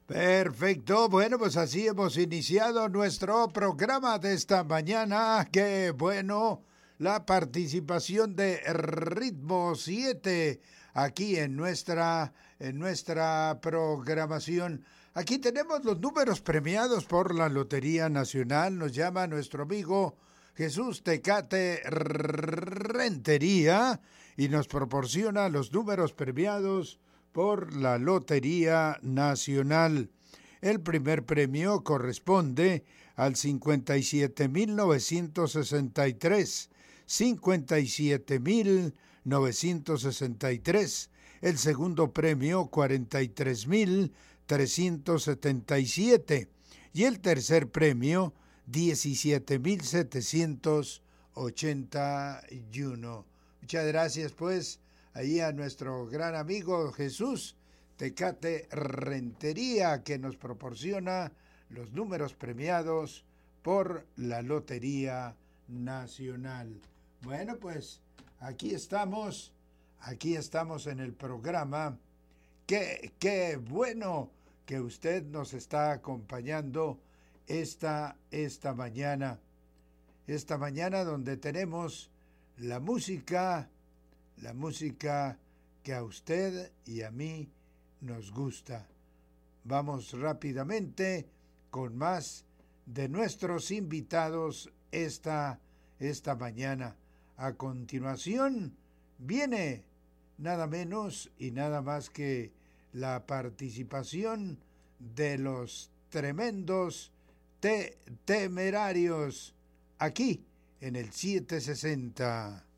Perfecto, bueno, pues así hemos iniciado nuestro programa de esta mañana. Qué bueno la participación de Ritmo 7 aquí en nuestra programación. Aquí tenemos los números premiados por la Lotería Nacional. Nos llama nuestro amigo Jesús Tecate Rentería y nos proporciona los números premiados por la Lotería Nacional. El primer premio corresponde al 57.963. 57.963. El segundo premio 43.377. Y el tercer premio 17.781. Muchas gracias pues ahí a nuestro gran amigo Jesús Tecate Rentería, que nos proporciona los números premiados por la Lotería Nacional. Bueno, pues aquí estamos en el programa. Qué bueno que usted nos está acompañando esta mañana donde tenemos la música que a usted y a mí nos gusta. Vamos rápidamente con más de nuestros invitados esta mañana. A continuación viene nada menos y nada más que la participación de los tremendos Temerarios aquí en el 760.